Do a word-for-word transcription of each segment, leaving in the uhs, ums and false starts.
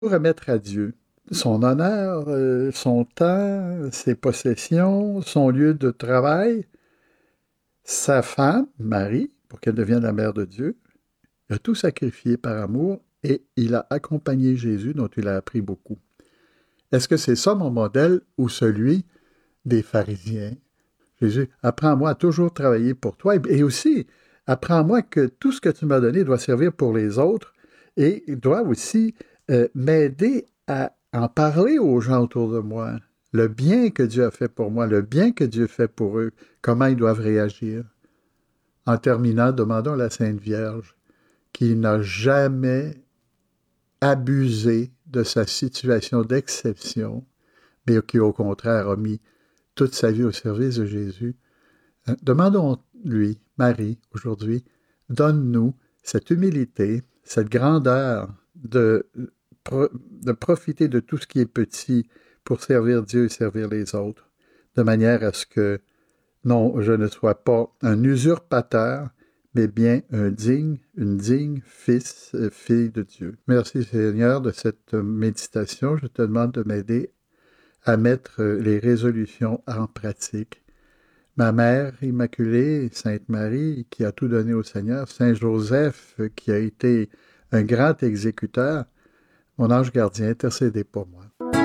remettre à Dieu son honneur, euh, son temps, ses possessions, son lieu de travail, sa femme, Marie, pour qu'elle devienne la mère de Dieu. Il a tout sacrifié par amour et il a accompagné Jésus dont il a appris beaucoup. Est-ce que c'est ça mon modèle ou celui des pharisiens? Jésus, apprends-moi à toujours travailler pour toi et aussi apprends-moi que tout ce que tu m'as donné doit servir pour les autres et doit aussi euh, m'aider à en parler aux gens autour de moi. Le bien que Dieu a fait pour moi, le bien que Dieu fait pour eux, comment ils doivent réagir. En terminant, demandons à la Sainte Vierge qui n'a jamais abusé de sa situation d'exception, mais qui au contraire a mis toute sa vie au service de Jésus. Demandons-lui, Marie, aujourd'hui, donne-nous cette humilité, cette grandeur de, de profiter de tout ce qui est petit pour servir Dieu et servir les autres, de manière à ce que, non, je ne sois pas un usurpateur, mais bien un digne, une digne fils, euh, fille de Dieu. Merci Seigneur de cette méditation. Je te demande de m'aider à mettre les résolutions en pratique. Ma mère immaculée, Sainte Marie, qui a tout donné au Seigneur, Saint Joseph, qui a été un grand exécuteur, mon ange gardien, intercédez pour moi.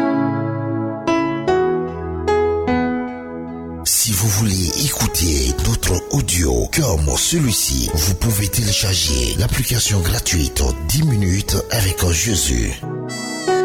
Si vous voulez écouter d'autres audios comme celui-ci, vous pouvez télécharger l'application gratuite dix minutes avec Jésus.